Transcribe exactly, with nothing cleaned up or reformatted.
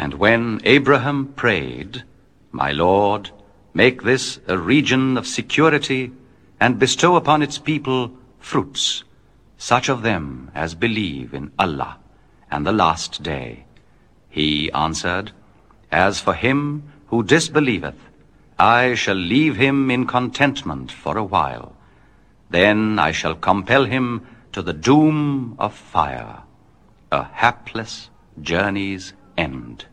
And when Abraham prayed, My Lord, make this a region of security, and bestow upon its people fruits, such of them as believe in Allah and the last day. He answered, As for him who disbelieveth, I shall leave him in contentment for a while. Then I shall compel him to the doom of fire, a hapless journey's end.